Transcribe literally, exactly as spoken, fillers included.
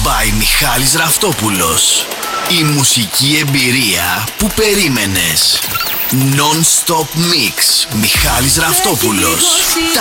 by Μιχάλης Ραφτόπουλος. Η μουσική εμπειρία που περίμενες. Non-stop mix. Μιχάλης Ραφτόπουλος. Τα